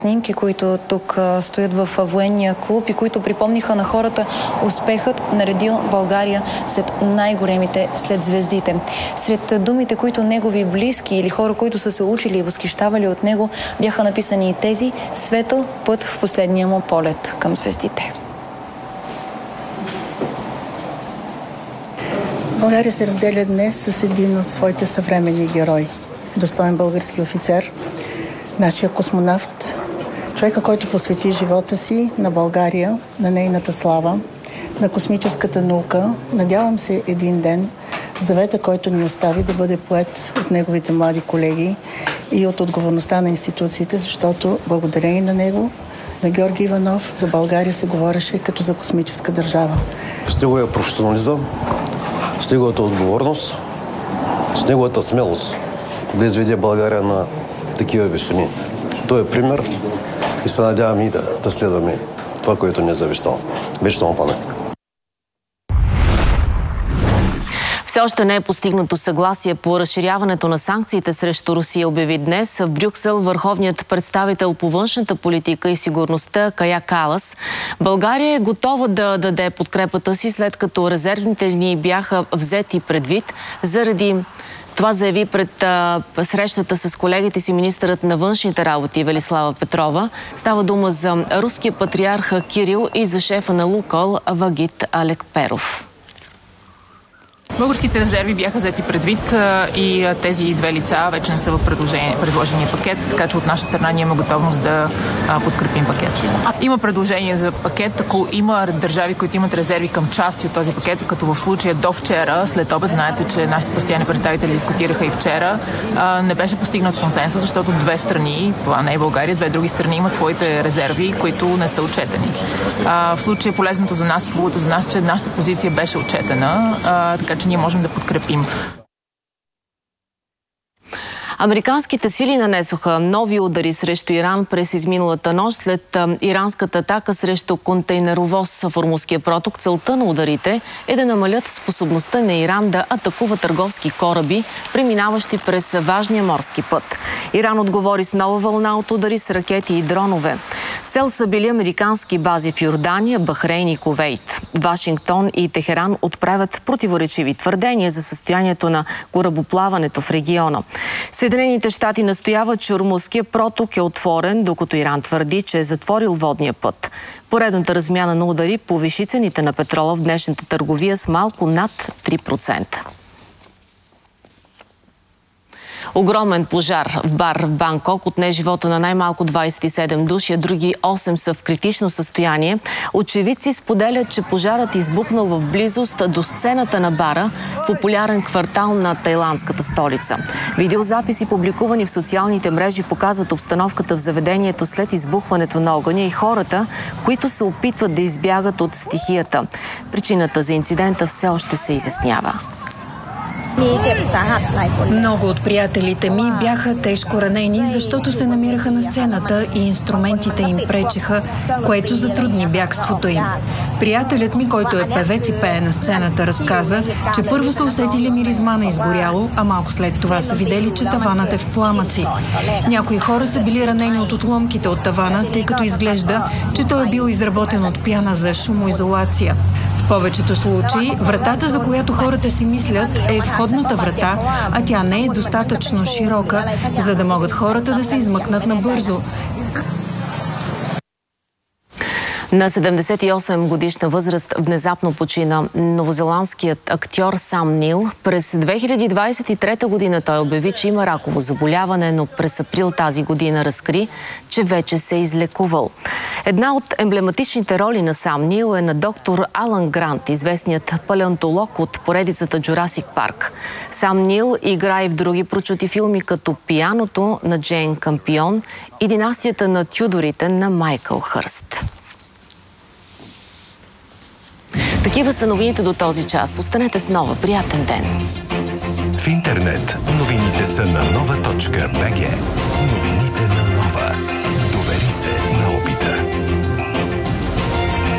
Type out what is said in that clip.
Снимки, които тук стоят в военния клуб и които припомниха на хората успехът, наредил България сред най-големите, след звездите. Сред думите, които негови близки или хора, които са се учили и възхищавали от него, бяха написани и тези: светъл път в последния му полет към звездите. България се разделя днес с един от своите съвременни герои. Достоен български офицер, нашия космонавт, човека, който посвети живота си на България, на нейната слава, на космическата наука. Надявам се един ден завета, който ни остави, да бъде поет от неговите млади колеги и от отговорността на институциите, защото благодарение на него, на Георги Иванов, за България се говореше като за космическа държава. С неговия професионализъм, с неговата отговорност, с неговата смелост да изведе България на такива висони. Той е пример и се надявам и да следваме това, което ни е завещал. Вечна му памет. Все още не е постигнато съгласие по разширяването на санкциите срещу Русия, обяви днес в Брюксел върховният представител по външната политика и сигурността Кая Калас. България е готова да даде подкрепата си, след като резервните ни бяха взети предвид. Заради това заяви пред срещата с колегите си министърът на външните работи Велислава Петрова. Става дума за руския патриарх Кирил и за шефа на Лукойл Вагит Алекперов. Българските резерви бяха взети предвид и тези две лица вече не са в предложения пакет, така че от наша страна ние имаме готовност да подкрепим пакет. Има предложение за пакет, ако има държави, които имат резерви към части от този пакет, като в случая до вчера, след обед, знаете, че нашите постоянни представители дискутираха и вчера, не беше постигнат консенсус, защото две страни, това не е България, две други страни имат своите резерви, които не са отчетени. В случая полезното за нас и хубавото за нас, че нашата позиция беше отчетена, така че ние можем да подкрепим. Американските сили нанесоха нови удари срещу Иран през изминалата нощ след иранската атака срещу контейнеровоз в Ормузския проток. Целта на ударите е да намалят способността на Иран да атакува търговски кораби, преминаващи през важния морски път. Иран отговори с нова вълна от удари с ракети и дронове. Цел са били американски бази в Йордания, Бахрейн и Кувейт. Вашингтон и Техеран отправят противоречиви твърдения за състоянието на корабоплаването в региона. Съединените щати настояват, че Ормузския проток е отворен, докато Иран твърди, че е затворил водния път. Поредната размяна на удари повиши цените на петрола в днешната търговия с малко над 3%. Огромен пожар в бар в Банкок отне живота на най-малко 27 души, а други 8 са в критично състояние. Очевидци споделят, че пожарът избухнал в близост до сцената на бара, популярен квартал на тайландската столица. Видеозаписи, публикувани в социалните мрежи, показват обстановката в заведението след избухването на огъня и хората, които се опитват да избягат от стихията. Причината за инцидента все още се изяснява. Много от приятелите ми бяха тежко ранени, защото се намираха на сцената и инструментите им пречеха, което затрудни бягството им. Приятелят ми, който е певец и пее на сцената, разказа, че първо са усетили миризма на изгоряло, а малко след това са видели, че таванът е в пламъци. Някои хора са били ранени от отломките от тавана, тъй като изглежда, че той е бил изработен от пяна за шумоизолация. В повечето случаи вратата, за която хората си мислят, е входната врата, а тя не е достатъчно широка, за да могат хората да се измъкнат набързо. На 78 годишна възраст внезапно почина новозеландският актьор Сам Нил. През 2023 година той обяви, че има раково заболяване, но през април тази година разкри, че вече се е излекувал. Една от емблематичните роли на Сам Нил е на доктор Алан Грант, известният палеонтолог от поредицата Джурасик Парк. Сам Нил играе в други прочути филми, като Пияното на Джейн Кампион и Династията на Тюдорите на Майкъл Хърст. Такива са новините до този час. Останете с Нова. Приятен ден! В интернет новините са на nova.bg. Новините на Нова. Довери се на опита.